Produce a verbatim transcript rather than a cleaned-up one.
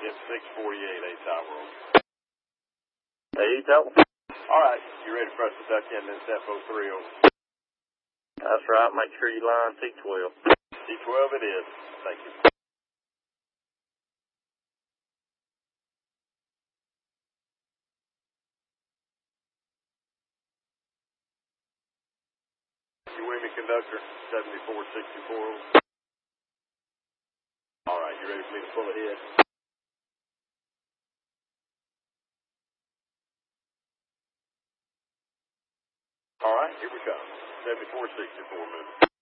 It's six forty-eight, eight Tower. eight Tower. All right, you ready for us to duck in this F O three over? That's right. Make sure you line T twelve. T twelve it is. Thank you. You with me, conductor? seventy-four sixty-four. All right, you ready for me to pull ahead? All right, here we come. seventy-four sixty-four moving.